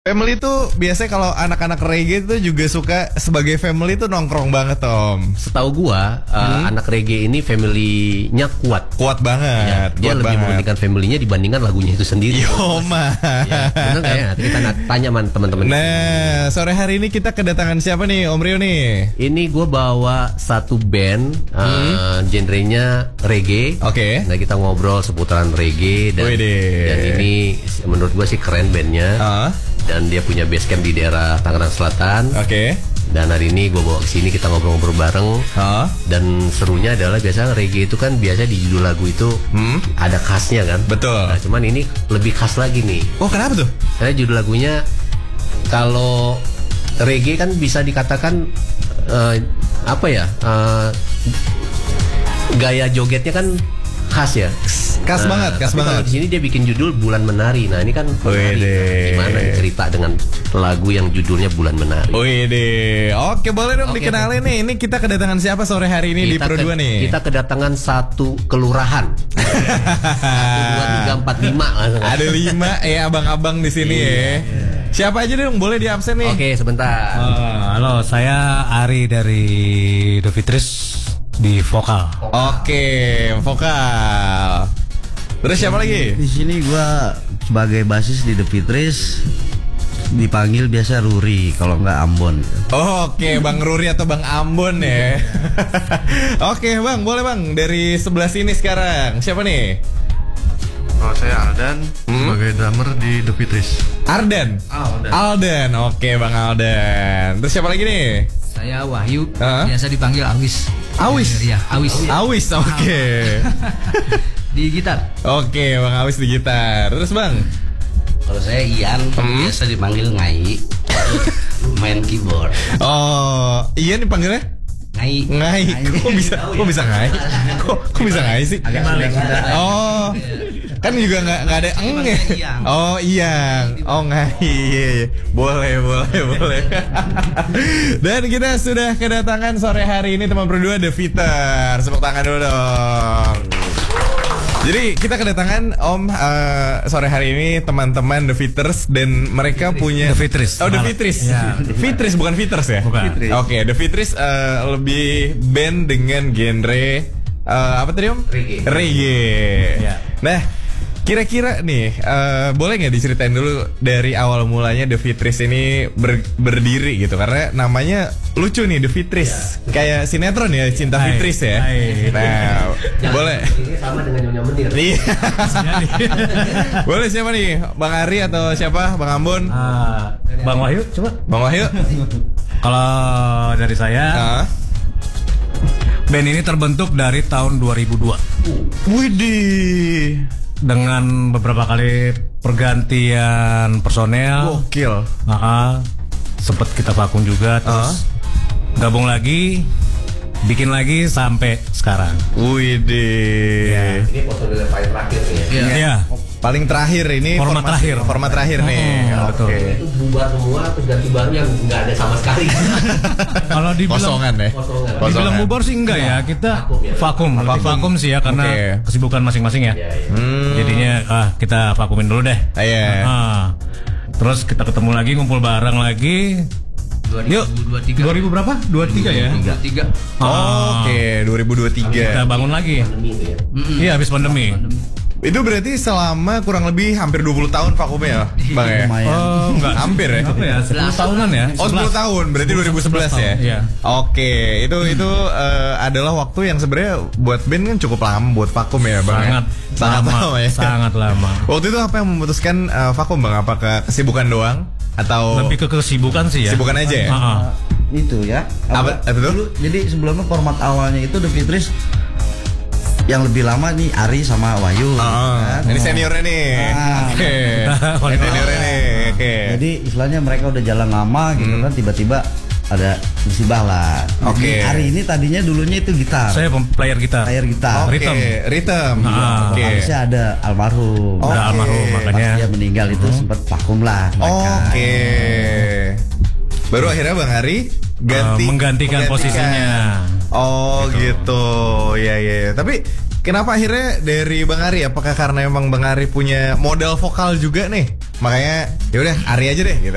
Family tuh biasanya kalau anak-anak reggae tuh juga suka sebagai family tuh nongkrong banget, Tom. Setahu gua anak reggae ini family-nya kuat. Kuat banget. Ya, dia lebih mementingkan family-nya dibandingkan lagunya itu sendiri. Yo mah. Ya, benar nggak ya? Nanti kita tanya teman-teman. Nah, sore hari ini kita kedatangan siapa nih, Om Rio nih? Ini gua bawa satu band, genrenya reggae. Oke. Nah, kita ngobrol seputaran reggae dan ini menurut gua sih keren bandnya. Dan dia punya base camp di daerah Tangerang Selatan. Oke. Dan hari ini gue bawa ke sini, kita ngobrol-ngobrol bareng. Dan serunya adalah biasanya reggae itu kan biasa di judul lagu itu ada khasnya kan. Betul. Nah, cuman ini lebih khas lagi nih. Oh, kenapa tuh? Karena judul lagunya, kalau reggae kan bisa dikatakan gaya jogetnya kan khas ya. Khas banget. Kalau di sini dia bikin judul Bulan Menari. Nah, ini kan menari. Gimana cerita dengan lagu yang judulnya Bulan Menari? Oke, boleh dong dikenalin nih. Ini kita kedatangan siapa sore hari ini di Pro 2 nih? Kita kedatangan satu kelurahan. 1, 2, 3, 4, 5. Ada 5 abang-abang di sini ya. Siapa aja dong, boleh di absen nih. Oke, sebentar. Halo, saya Ari dari The Fitris di vokal. Oke, vokal. Terus siapa lagi? Di sini gua sebagai basis di The Fitris, dipanggil biasa Ruri kalau nggak Ambon. Oke, Bang Ruri atau Bang Ambon ya. Oke, Bang, boleh Bang dari sebelah sini sekarang. Siapa nih? Oh, saya Aldan sebagai drummer di The Fitris. Aldan. Oke, Bang Aldan. Terus siapa lagi nih? Saya Wahyu, biasa dipanggil Awis. Awis? Iya, Awis. Awis, oke. Di gitar. Oke, Bang Awis di gitar. Terus Bang? Kalau saya Ian, biasa dipanggil Ngai, main keyboard. Oh, Ian dipanggilnya? Ngai. Kok bisa Ngai? Kok bisa Ngai sih? Oh, kan juga nggak ada eng ya. Oh iya, oh Ngai. Boleh. Dan kita sudah kedatangan sore hari ini teman berdua The Fitters. Tepuk tangan dulu dong. Jadi kita kedatangan Om sore hari ini teman-teman The Fitters dan mereka punya The Fitris. Oh, The Fitris. Ya. Fitris bukan Fitters ya? Bukan. Oke, The Fitris lebih band dengan genre apa tadi Om? Reggae. Ya. Nah, kira-kira nih boleh nggak diceritain dulu dari awal mulanya The Fitris ini berdiri gitu, karena namanya lucu nih The Fitris, kayak sinetron ya, Cinta Fitris ya. Nah, boleh. Ini sama dengan Nyonya Menir. Iya. Boleh siapa nih? Bang Ari atau siapa? Bang Ambon? Bang Wahyu, coba. Bang Wahyu? Kalau dari saya, band ini terbentuk dari tahun 2002. Widih. Dengan beberapa kali pergantian personel. Gokil. Sempet kita vakum juga, terus gabung lagi, bikin lagi sampai sekarang. Widih. Ini personil paling terakhir nih ya. Iya. Paling terakhir ini Format terakhir. Format terakhir nih. Betul. Itu bubar semua terus ganti baru yang nggak ada sama sekali. Kalau dibilang Kosongan ya. dibilang bubar sih enggak ya, kita vakum sih ya, karena kesibukan masing-masing ya. Jadinya kita vakumin dulu deh. Terus kita ketemu lagi, ngumpul bareng lagi. 2023. 2000 berapa? 23 ya? 23. Oke, 2023. Kita bangun lagi. Iya, habis pandemi. Itu berarti selama kurang lebih hampir 20 tahun vakumnya ya, Bang ya? Lumayan. Enggak, hampir ya? Apa ya? 10 tahunan ya? Oh, 10 tahun, berarti 2011 ya? Iya. Oke, itu adalah waktu yang sebenarnya buat band kan cukup lama buat vakum ya, Bang? Sangat lama ya? Sangat lama. Waktu itu apa yang memutuskan vakum, Bang? Apakah kesibukan doang? Atau lebih ke kesibukan sih ya? kesibukan aja ya? Itu ya. Apa itu? Dulu, jadi sebelumnya format awalnya itu The Fitris yang lebih lama nih Ari sama Wahyu. Ini seniornya nih. Oke. Seniornya nih. Oke. Jadi istilahnya mereka udah jalan lama gitu kan, tiba-tiba ada musibah lah. Oke. Ari ini tadinya dulunya itu gitar. Saya player gitar. Oke. Rhythm. Oke. Vokalisnya ada almarhum. Udah almarhum, makanya pas dia meninggal itu sempat vakum lah mereka. Oke. Baru akhirnya Bang Ari menggantikan posisinya. Oh gitu. Ya. Tapi kenapa akhirnya dari Bang Ari? Apakah karena emang Bang Ari punya modal vokal juga nih? Makanya yaudah Ari aja deh gitu.